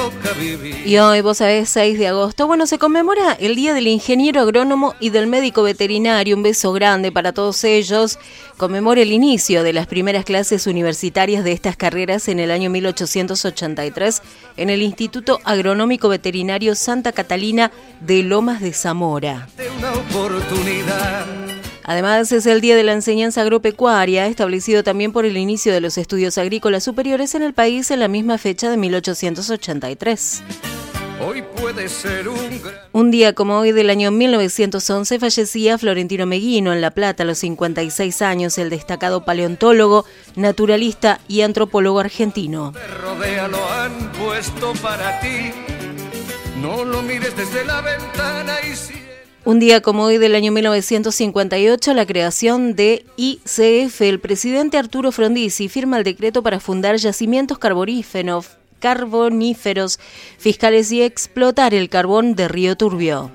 Y hoy, vos sabés, 6 de agosto, bueno, se conmemora el Día del Ingeniero Agrónomo y del Médico Veterinario. Un beso grande para todos ellos. Conmemora el inicio de las primeras clases universitarias de estas carreras en el año 1883 en el Instituto Agronómico Veterinario Santa Catalina de Lomas de Zamora. Además, es el Día de la Enseñanza Agropecuaria, establecido también por el inicio de los estudios agrícolas superiores en el país en la misma fecha de 1883. Hoy puede ser un día como hoy del año 1911 fallecía Florentino Meguino en La Plata a los 56 años, el destacado paleontólogo, naturalista y antropólogo argentino. Lo han puesto para ti. No lo mires desde la ventana y si... Un día como hoy del año 1958, la creación de YCF, el presidente Arturo Frondizi firma el decreto para fundar yacimientos carboníferos fiscales y explotar el carbón de Río Turbio.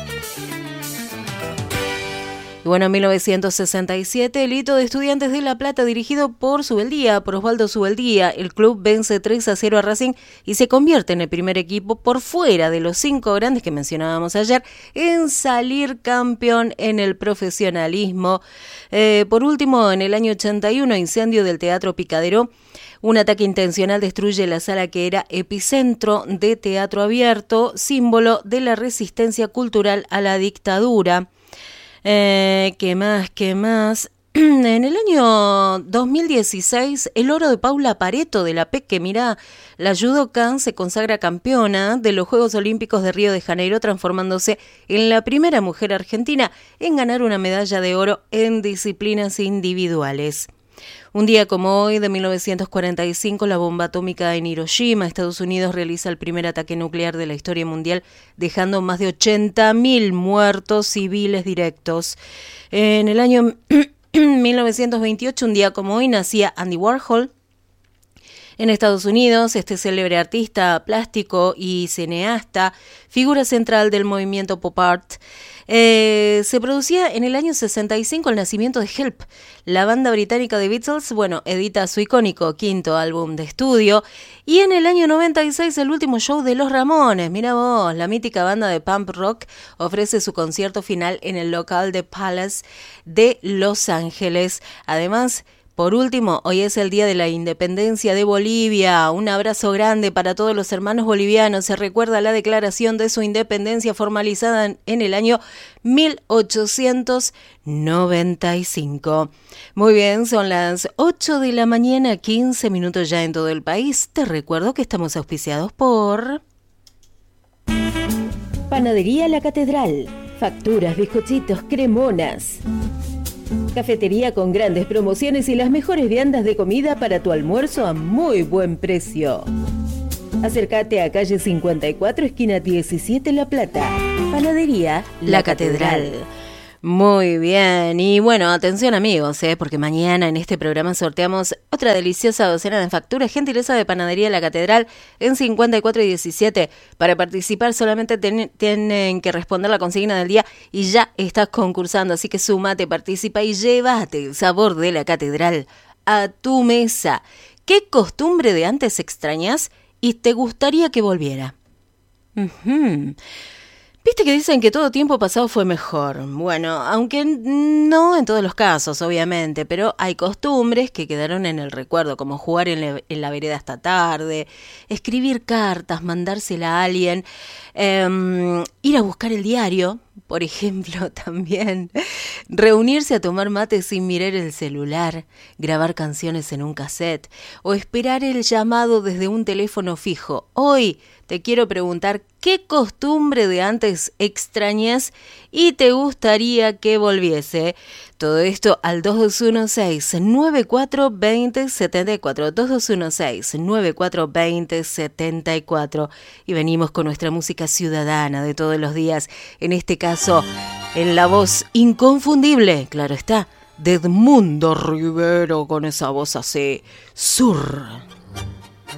Y bueno, en 1967, el hito de Estudiantes de La Plata, dirigido por Osvaldo Subeldía, el club vence 3-0 a Racing y se convierte en el primer equipo por fuera de los 5 grandes que mencionábamos ayer en salir campeón en el profesionalismo. Por último, en el año 81, incendio del Teatro Picadero. Un ataque intencional destruye la sala que era epicentro de teatro abierto, símbolo de la resistencia cultural a la dictadura. ¿Qué más? En el año 2016, el oro de Paula Pareto de la Peque, mirá, la judoka se consagra campeona de los Juegos Olímpicos de Río de Janeiro, transformándose en la primera mujer argentina en ganar una medalla de oro en disciplinas individuales. Un día como hoy, de 1945, la bomba atómica en Hiroshima, Estados Unidos realiza el primer ataque nuclear de la historia mundial, dejando más de 80.000 muertos civiles directos. En el año 1928, un día como hoy, nacía Andy Warhol. En Estados Unidos, este célebre artista plástico y cineasta, figura central del movimiento pop art. Se producía en el año 65 el nacimiento de Help. La banda británica de Beatles, edita su icónico 5º álbum de estudio. Y en el año 96 el último show de Los Ramones. Mira vos, la mítica banda de punk rock ofrece su concierto final en el local de Palace de Los Ángeles. Además, por último, hoy es el Día de la Independencia de Bolivia. Un abrazo grande para todos los hermanos bolivianos. Se recuerda la declaración de su independencia formalizada en el año 1895. Muy bien, son las 8 de la mañana, 15 minutos ya en todo el país. Te recuerdo que estamos auspiciados por Panadería La Catedral. Facturas, bizcochitos, cremonas. Cafetería con grandes promociones y las mejores viandas de comida para tu almuerzo a muy buen precio. Acércate a calle 54, esquina 17, La Plata. Panadería La Catedral. Muy bien, y bueno, atención amigos, porque mañana en este programa sorteamos otra deliciosa docena de facturas, gentileza de Panadería La Catedral en 54 y 17. Para participar solamente tienen que responder la consigna del día y ya estás concursando, así que sumate, participa y llévate el sabor de La Catedral a tu mesa. ¿Qué costumbre de antes extrañas y te gustaría que volviera? Viste que dicen que todo tiempo pasado fue mejor. Bueno, aunque no en todos los casos, obviamente, pero hay costumbres que quedaron en el recuerdo, como jugar en la vereda hasta tarde, escribir cartas, mandársela a alguien, ir a buscar el diario, por ejemplo, también, reunirse a tomar mate sin mirar el celular, grabar canciones en un cassette o esperar el llamado desde un teléfono fijo. Hoy te quiero preguntar, ¿qué costumbre de antes extrañas y te gustaría que volviese? Todo esto al 2216-942074, 2216-942074. Y venimos con nuestra música ciudadana de todos los días, en este caso, en la voz inconfundible, claro está, de Edmundo Rivero, con esa voz así, sur.